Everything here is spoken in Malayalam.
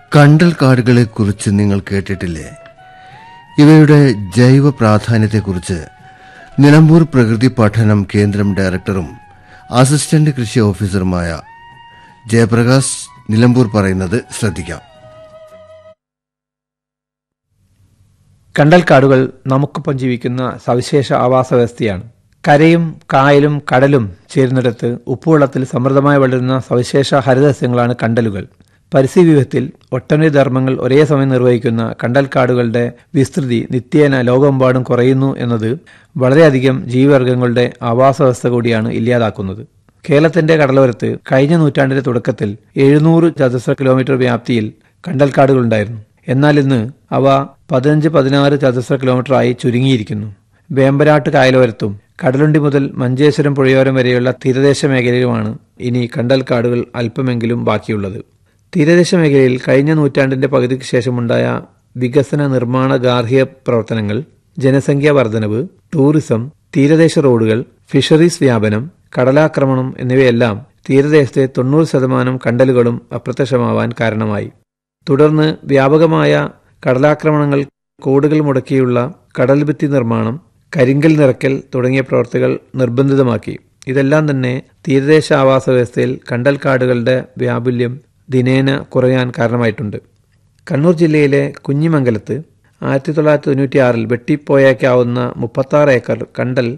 കണ്ടൽ കാടുകളെക്കുറിച്ച് നിങ്ങൾ കേട്ടിട്ടില്ലേ? ഇവയുടെ ജൈവ പ്രാധാന്യത്തെക്കുറിച്ച് നിലമ്പൂർ പ്രകൃതി പഠനം കേന്ദ്രം ഡയറക്ടറും അസിസ്റ്റന്റ് കൃഷി ഓഫീസറുമായ ജയപ്രകാശ് നിലമ്പൂർ പറയുന്നത് ശ്രദ്ധിക്കാം. കണ്ടൽക്കാടുകൾ നമുക്കൊപ്പം ജീവിക്കുന്ന സവിശേഷ ആവാസ വ്യവസ്ഥയാണ്. കരയും കായലും കടലും ചേരുന്നിടത്ത് ഉപ്പുവെള്ളത്തിൽ സമൃദ്ധമായി വളരുന്ന സവിശേഷ ഹരിതസസ്യങ്ങളാണ് കണ്ടലുകൾ. പരിസ്ഥിതി വിഭവത്തിൽ ഒട്ടനവധി ധർമ്മങ്ങൾ ഒരേ സമയം നിർവഹിക്കുന്ന കണ്ടൽക്കാടുകളുടെ വിസ്തൃതി നിത്യേന ലോകമെമ്പാടും കുറയുന്നു എന്നത് വളരെയധികം ജീവിവർഗങ്ങളുടെ ആവാസ വ്യവസ്ഥ കൂടിയാണ് ഇല്ലാതാക്കുന്നത്. കേരളത്തിന്റെ കടലോരത്ത് കഴിഞ്ഞ നൂറ്റാണ്ടിന്റെ തുടക്കത്തിൽ 700 ചതുരശ്ര കിലോമീറ്റർ വ്യാപ്തിയിൽ കണ്ടൽക്കാടുകളുണ്ടായിരുന്നു. എന്നാൽ ഇന്ന് അവ 15-16 ചതുരശ്ര കിലോമീറ്ററായി ചുരുങ്ങിയിരിക്കുന്നു. വേമ്പനാട്ട് കായലോരത്തും കടലുണ്ടി മുതൽ മഞ്ചേശ്വരം പുഴയോരം വരെയുള്ള തീരദേശ മേഖലയിലുമാണ് ഇനി കണ്ടൽക്കാടുകൾ അല്പമെങ്കിലും ബാക്കിയുള്ളത്. തീരദേശ മേഖലയിൽ കഴിഞ്ഞ നൂറ്റാണ്ടിന്റെ പകുതിക്ക് ശേഷമുണ്ടായ വികസന നിർമ്മാണ ഗാർഹിക പ്രവർത്തനങ്ങൾ, ജനസംഖ്യാ വർധനവ്, ടൂറിസം, തീരദേശ റോഡുകൾ, ഫിഷറീസ് വ്യാപനം, കടലാക്രമണം എന്നിവയെല്ലാം തീരദേശത്തെ 90% കണ്ടലുകളും അപ്രത്യക്ഷമാവാൻ കാരണമായി. തുടർന്ന് വ്യാപകമായ കടലാക്രമണങ്ങൾ, കോടുകൾ മുടക്കിയുള്ള കടൽഭിത്തി നിർമ്മാണം, കരിങ്കൽ നിറയ്ക്കൽ തുടങ്ങിയ പ്രവർത്തികൾ നിർബന്ധിതമാക്കി. ഇതെല്ലാം തന്നെ തീരദേശ ആവാസ വ്യവസ്ഥയിൽ കണ്ടൽക്കാടുകളുടെ വ്യാപുല്യം ദിനേന കുറയാൻ കാരണമായിട്ടുണ്ട്. കണ്ണൂർ ജില്ലയിലെ കുഞ്ഞിമംഗലത്ത് 1996 വെട്ടിപ്പോയേക്കാവുന്ന 36 ഏക്കർ കണ്ടൽ